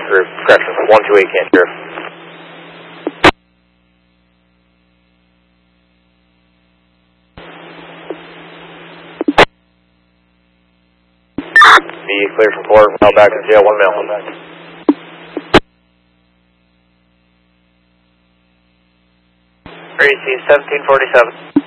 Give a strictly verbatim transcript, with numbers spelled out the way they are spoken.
or correction, one two eight can't hear. Be clear from port, now back to jail, one mile. Receive seventeen forty-seven.